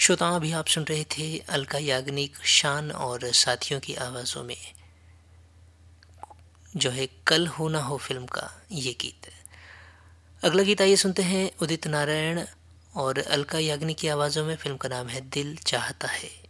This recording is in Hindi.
श्रोताओं, अभी आप सुन रहे थे अलका याग्निक, शान और साथियों की आवाज़ों में जो है कल हो ना हो फिल्म का ये गीत। अगला गीत आइए सुनते हैं उदित नारायण और अलका याग्निक की आवाज़ों में। फिल्म का नाम है दिल चाहता है।